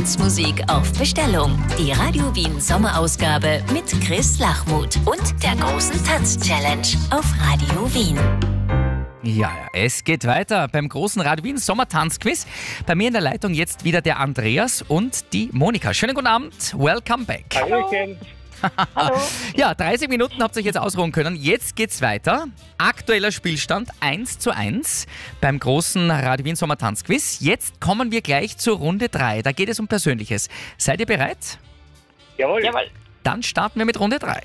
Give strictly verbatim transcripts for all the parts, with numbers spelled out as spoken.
Tanzmusik auf Bestellung. Die Radio Wien Sommerausgabe mit Chris Lachmuth und der großen Tanz-Challenge auf Radio Wien. Ja, es geht weiter beim großen Radio Wien Sommertanzquiz. Bei mir in der Leitung jetzt wieder der Andreas und die Monika. Schönen guten Abend, welcome back. Hallöchen. Hallo. Ja, dreißig Minuten habt ihr euch jetzt ausruhen können. Jetzt geht's weiter. Aktueller Spielstand eins zu eins beim großen Radio Wien Sommertanzquiz. Jetzt kommen wir gleich zur Runde drei. Da geht es um Persönliches. Seid ihr bereit? Jawohl. Jawohl. Dann starten wir mit Runde drei.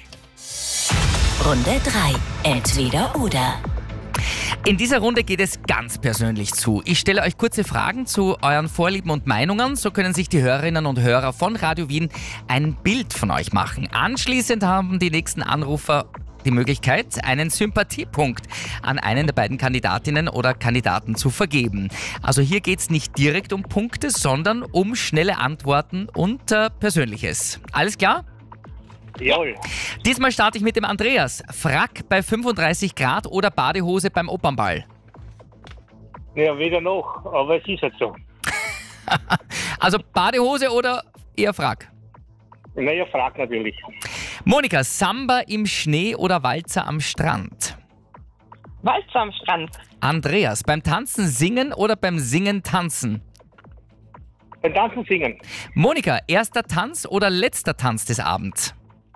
Runde drei. Entweder oder. In dieser Runde geht es ganz persönlich zu. Ich stelle euch kurze Fragen zu euren Vorlieben und Meinungen. So können sich die Hörerinnen und Hörer von Radio Wien ein Bild von euch machen. Anschließend haben die nächsten Anrufer die Möglichkeit, einen Sympathiepunkt an einen der beiden Kandidatinnen oder Kandidaten zu vergeben. Also hier geht es nicht direkt um Punkte, sondern um schnelle Antworten und äh, Persönliches. Alles klar? Jawohl. Diesmal starte ich mit dem Andreas. Frack bei fünfunddreißig Grad oder Badehose beim Opernball? Ja, weder noch, aber es ist halt so. Also Badehose oder eher Frack? Naja, frag natürlich. Monika, Samba im Schnee oder Walzer am Strand? Walzer am Strand. Andreas, beim Tanzen singen oder beim Singen tanzen? Beim Tanzen singen. Monika, erster Tanz oder letzter Tanz des Abends?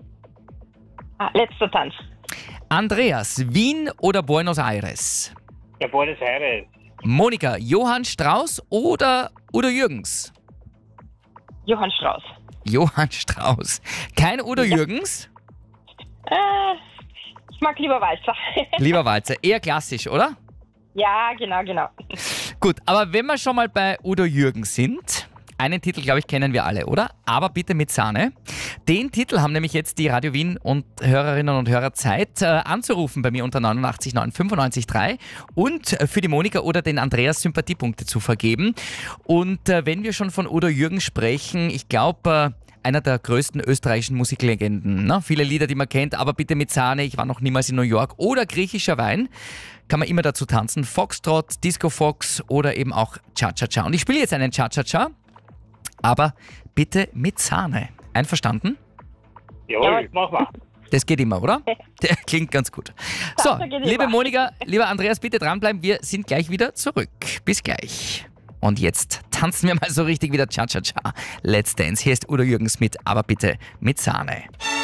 Ah, letzter Tanz. Andreas, Wien oder Buenos Aires? Ja, Buenos Aires. Monika, Johann Strauss oder Udo Jürgens? Johann Strauss. Johann Strauss. Kein Udo Jürgens? Äh, ich mag lieber Walzer. Lieber Walzer, eher klassisch, oder? Ja, genau, genau. Gut, aber wenn wir schon mal bei Udo Jürgens sind, einen Titel, glaube ich, kennen wir alle, oder? Aber bitte mit Sahne. Den Titel haben nämlich jetzt die Radio Wien und Hörerinnen und Hörer Zeit äh, anzurufen bei mir unter neunundachtzig neun fünfundneunzig drei und äh, für die Monika oder den Andreas Sympathiepunkte zu vergeben. Und äh, wenn wir schon von Udo Jürgens sprechen, ich glaube, äh, einer der größten österreichischen Musiklegenden. Ne? Viele Lieder, die man kennt, aber bitte mit Sahne, ich war noch niemals in New York oder griechischer Wein. Kann man immer dazu tanzen. Foxtrot, Disco Fox oder eben auch Cha-Cha-Cha. Und ich spiele jetzt einen Cha-Cha-Cha, aber bitte mit Sahne. Einverstanden? Jawohl, mach mal. Das geht immer, oder? Der klingt ganz gut. So, Das geht liebe immer. Monika, lieber Andreas, bitte dranbleiben. Wir sind gleich wieder zurück. Bis gleich. Und jetzt tanzen wir mal so richtig wieder Cha-Cha-Cha. Let's Dance. Hier ist Udo Jürgens mit, aber bitte mit Sahne.